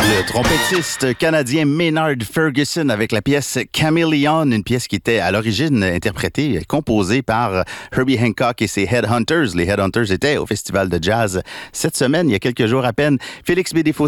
Le trompettiste canadien Maynard Ferguson avec la pièce Chameleon, une pièce qui était à l'origine interprétée, composée par Herbie Hancock et ses Headhunters. Les Headhunters étaient au Festival de jazz cette semaine, il y a quelques jours à peine. Félix Bédéfaut